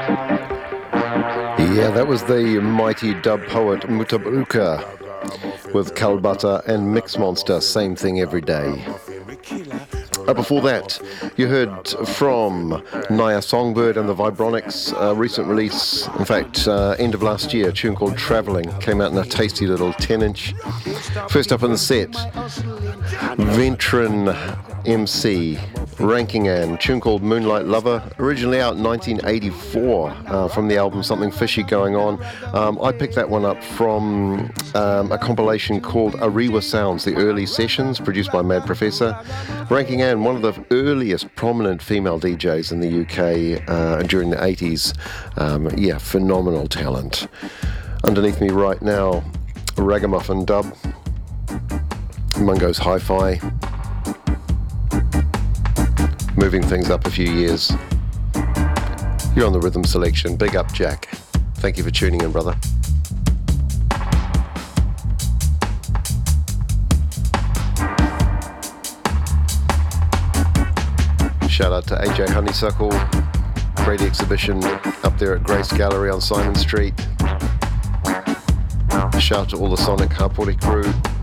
Yeah, that was the mighty dub poet Mutabaruka with Kalbata and Mix Monster, Same Thing Every Day. Before that, you heard from Naya Songbird and the Vibronics, recent release, in fact, end of last year, a tune called Travelling, came out in a tasty little 10-inch. First up in the set, Ventran MC, Ranking Ann, tune called Moonlight Lover, originally out in 1984 from the album Something Fishy Going On. I picked that one up from a compilation called Ariwa Sounds, the early sessions, produced by Mad Professor. Ranking Ann, one of the earliest prominent female DJs in the UK during the 80s. Yeah, phenomenal talent. Underneath me right now, Ragamuffin dub, Mungo's Hi-Fi, moving things up a few years. You're on the Rhythm Selection. Big up, Jack. Thank you for tuning in, brother. Shout out to AJ Honeysuckle. Great exhibition up there at Grace Gallery on Simon Street. Shout out to all the Sonic Harpori crew.